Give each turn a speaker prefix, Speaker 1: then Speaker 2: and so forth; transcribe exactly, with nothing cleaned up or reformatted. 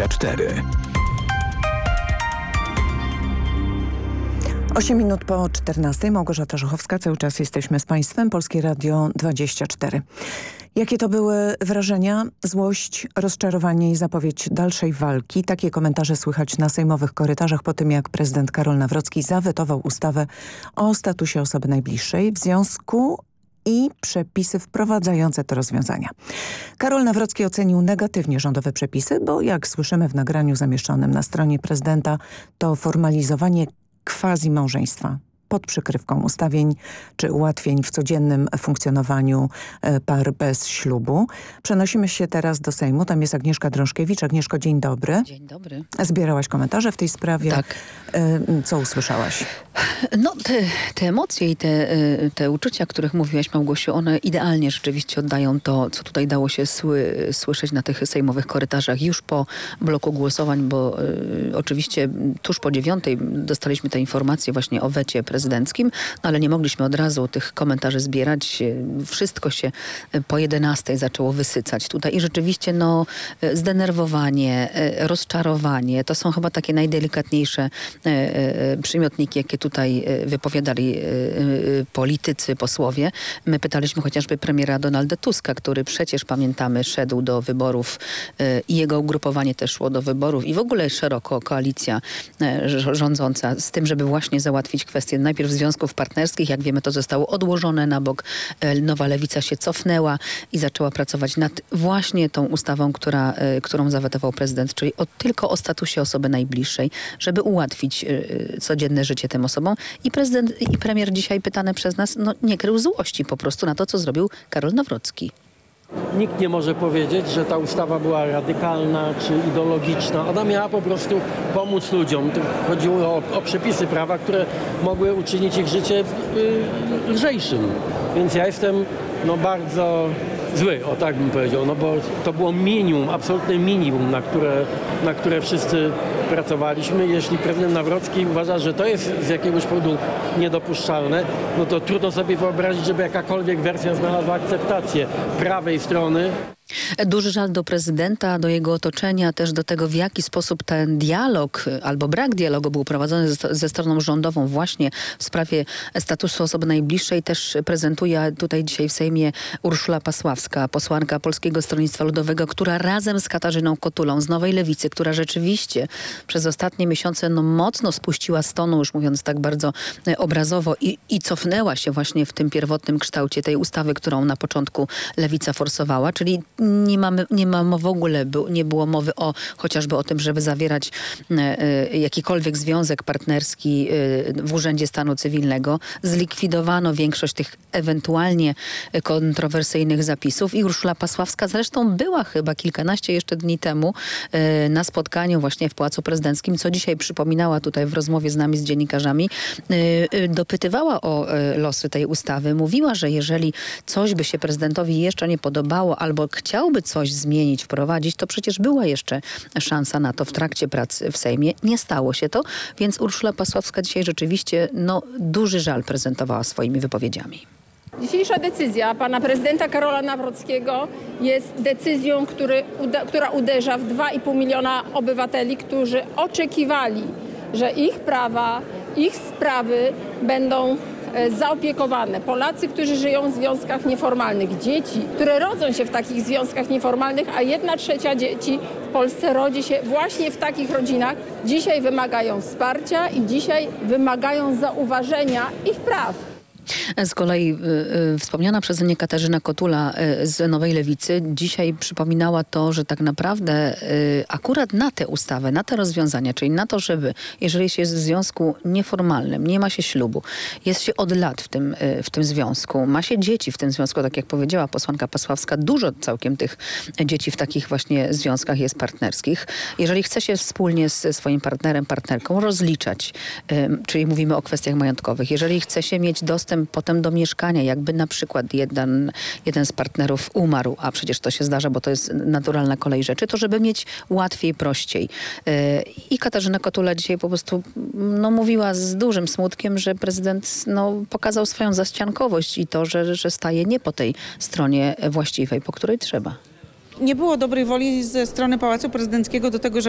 Speaker 1: dwadzieścia cztery.
Speaker 2: osiem minut po czternastej. Małgorzata Żochowska. Cały czas jesteśmy z Państwem. Polskie Radio dwadzieścia cztery. Jakie to były wrażenia? Złość, rozczarowanie i zapowiedź dalszej walki. Takie komentarze słychać na sejmowych korytarzach po tym, jak prezydent Karol Nawrocki zawetował ustawę o statusie osoby najbliższej w związku i przepisy wprowadzające te rozwiązania. Karol Nawrocki ocenił negatywnie rządowe przepisy, bo jak słyszymy w nagraniu zamieszczonym na stronie prezydenta, to formalizowanie quasi-małżeństwa pod przykrywką ustawień czy ułatwień w codziennym funkcjonowaniu par bez ślubu. Przenosimy się teraz do Sejmu. Tam jest Agnieszka Drążkiewicz. Agnieszko, dzień dobry.
Speaker 3: Dzień dobry.
Speaker 2: Zbierałaś komentarze w tej sprawie.
Speaker 3: Tak.
Speaker 2: Co usłyszałaś?
Speaker 3: No te, te emocje i te, te uczucia, o których mówiłaś, Małgosiu, one idealnie rzeczywiście oddają to, co tutaj dało się sły, słyszeć na tych sejmowych korytarzach już po bloku głosowań, bo y, oczywiście tuż po dziewiątej dostaliśmy te informacje właśnie o wecie prezydenckim, no ale nie mogliśmy od razu tych komentarzy zbierać. Wszystko się po jedenastej zaczęło wysycać tutaj i rzeczywiście no zdenerwowanie, rozczarowanie, to są chyba takie najdelikatniejsze przymiotniki, jakie tutaj wypowiadali politycy, posłowie. My pytaliśmy chociażby premiera Donalda Tuska, który przecież, pamiętamy, szedł do wyborów i jego ugrupowanie też szło do wyborów i w ogóle szeroko koalicja rządząca z tym, żeby właśnie załatwić kwestię najpierw związków partnerskich. Jak wiemy, to zostało odłożone na bok. Nowa Lewica się cofnęła i zaczęła pracować nad właśnie tą ustawą, która, którą zawetował prezydent, czyli o, tylko o statusie osoby najbliższej, żeby ułatwić codzienne życie tym osobom. I prezydent i premier dzisiaj pytany przez nas, no nie krył złości po prostu na to, co zrobił Karol Nawrocki.
Speaker 4: Nikt nie może powiedzieć, że ta ustawa była radykalna czy ideologiczna. Ona miała po prostu pomóc ludziom. Chodziło o, o przepisy prawa, które mogły uczynić ich życie y, lżejszym. Więc ja jestem no, bardzo zły, o tak bym powiedział, no bo to było minimum, absolutne minimum, na które, na które wszyscy pracowaliśmy. Jeśli prezydent Nawrocki uważa, że to jest z jakiegoś powodu niedopuszczalne, no to trudno sobie wyobrazić, żeby jakakolwiek wersja znalazła akceptację prawej strony.
Speaker 3: Duży żal do prezydenta, do jego otoczenia, też do tego, w jaki sposób ten dialog albo brak dialogu był prowadzony ze, ze stroną rządową właśnie w sprawie statusu osoby najbliższej. Też prezentuje tutaj dzisiaj w Sejmie Urszula Pasławska, posłanka Polskiego Stronnictwa Ludowego, która razem z Katarzyną Kotulą z Nowej Lewicy, która rzeczywiście przez ostatnie miesiące no, mocno spuściła z tonu, już mówiąc tak bardzo obrazowo i, i cofnęła się właśnie w tym pierwotnym kształcie tej ustawy, którą na początku Lewica forsowała, czyli Nie mamy, nie mamy w ogóle, nie było mowy o chociażby o tym, żeby zawierać e, jakikolwiek związek partnerski e, w Urzędzie Stanu Cywilnego. Zlikwidowano większość tych ewentualnie kontrowersyjnych zapisów i Urszula Pasławska zresztą była chyba kilkanaście jeszcze dni temu e, na spotkaniu właśnie w Pałacu Prezydenckim, co dzisiaj przypominała tutaj w rozmowie z nami, z dziennikarzami, e, e, dopytywała o e, losy tej ustawy. Mówiła, że jeżeli coś by się prezydentowi jeszcze nie podobało albo chciałby coś zmienić, wprowadzić, to przecież była jeszcze szansa na to w trakcie prac w Sejmie. Nie stało się to, więc Urszula Pasławska dzisiaj rzeczywiście no, duży żal prezentowała swoimi wypowiedziami.
Speaker 5: Dzisiejsza decyzja pana prezydenta Karola Nawrockiego jest decyzją, który, uda, która uderza w dwa i pół miliona obywateli, którzy oczekiwali, że ich prawa, ich sprawy będą zaopiekowane. Polacy, którzy żyją w związkach nieformalnych, dzieci, które rodzą się w takich związkach nieformalnych, a jedna trzecia dzieci w Polsce rodzi się właśnie w takich rodzinach, dzisiaj wymagają wsparcia i dzisiaj wymagają zauważenia ich praw.
Speaker 3: Z kolei y, y, wspomniana przeze mnie Katarzyna Kotula y, z Nowej Lewicy dzisiaj przypominała to, że tak naprawdę y, akurat na tę ustawę, na te rozwiązania, czyli na to, żeby jeżeli się jest w związku nieformalnym, nie ma się ślubu, jest się od lat w tym, y, w tym związku, ma się dzieci w tym związku, tak jak powiedziała posłanka Pasławska, dużo całkiem tych dzieci w takich właśnie związkach jest partnerskich. Jeżeli chce się wspólnie ze swoim partnerem, partnerką rozliczać, y, czyli mówimy o kwestiach majątkowych, jeżeli chce się mieć dostęp potem do mieszkania, jakby na przykład jeden, jeden z partnerów umarł, a przecież to się zdarza, bo to jest naturalna kolej rzeczy, to żeby mieć łatwiej, prościej. I Katarzyna Kotula dzisiaj po prostu no, mówiła z dużym smutkiem, że prezydent no, pokazał swoją zaściankowość i to, że, że staje nie po tej stronie właściwej, po której trzeba.
Speaker 6: Nie było dobrej woli ze strony Pałacu Prezydenckiego do tego, że